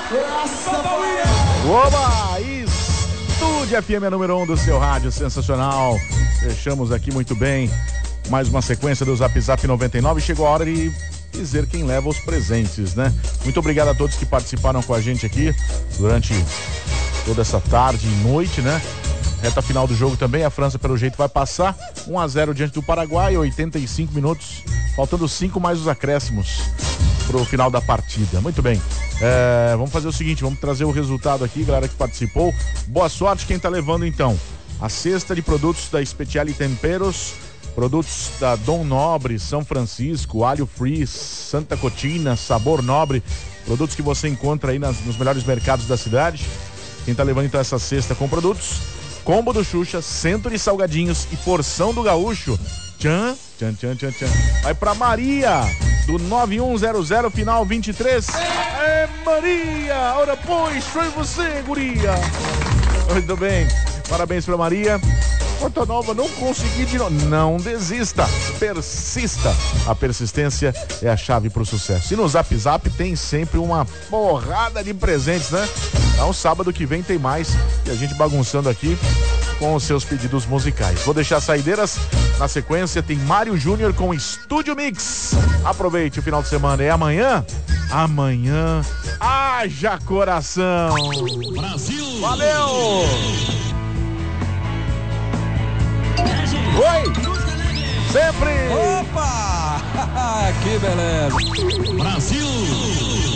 Oba! Estúdio FM número 1 do seu rádio, sensacional. Fechamos aqui muito bem. Mais uma sequência do Zap Zap 99. Chegou a hora de dizer quem leva os presentes, né? Muito obrigado a todos que participaram com a gente aqui durante toda essa tarde e noite, né? Reta final do jogo também, a França pelo jeito vai passar 1-0 diante do Paraguai, 85 minutos, faltando 5 mais os acréscimos pro final da partida. Muito bem, vamos fazer o seguinte, vamos trazer o resultado aqui, galera que participou. Boa sorte quem tá levando então a cesta de produtos da Speciali Temperos, produtos da Dom Nobre, São Francisco, Alho Free, Santa Cotina, Sabor Nobre, produtos que você encontra aí nos melhores mercados da cidade. Quem tá levando então essa cesta com produtos: combo do Xuxa, centro de salgadinhos e porção do Gaúcho. Tchan, tchan, tchan, tchan, tchan. Vai pra Maria, do 9100, final 23. É Maria, ora pois, foi você, guria. Muito bem, parabéns pra Maria. Porta Nova, não consegui de novo. Não desista, persista. A persistência é a chave pro sucesso. E no Zap Zap tem sempre uma porrada de presentes, né? Então sábado que vem tem mais. E a gente bagunçando aqui com os seus pedidos musicais. Vou deixar saideiras. Na sequência tem Mário Júnior com Estúdio Mix. Aproveite o final de semana. É amanhã? Amanhã, haja coração. Brasil! Valeu! Oi! Sempre! Opa! Que beleza! Brasil!